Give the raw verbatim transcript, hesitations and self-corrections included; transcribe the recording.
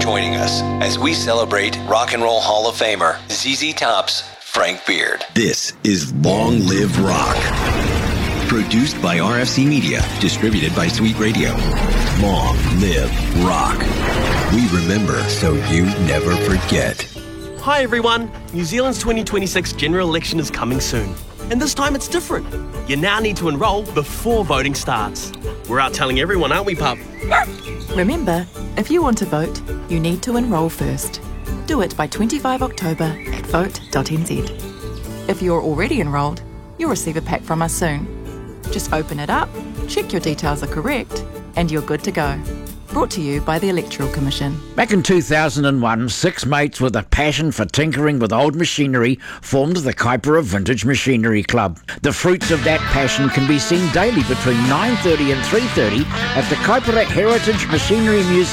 joining us as we celebrate Rock and Roll Hall of Famer Z Z Top's Frank Beard. This is Long Live Rock. Produced by R F C Media, distributed by Sweet Radio. Long Live Rock. We remember so you never forget. Hi everyone, New Zealand's twenty twenty-six general election is coming soon. And this time it's different. You now need to enrol before voting starts. We're out telling everyone, aren't we, pup? Remember, if you want to vote, you need to enrol first. Do it by the twenty-fifth of October at vote dot n z. If you're already enrolled, you'll receive a pack from us soon. Just open it up, check your details are correct, and you're good to go. Brought to you by the Electoral Commission. Back in two thousand one, six mates with a passion for tinkering with old machinery formed the Kaipara Vintage Machinery Club. The fruits of that passion can be seen daily between nine thirty and three thirty at the Kaipara Heritage Machinery Museum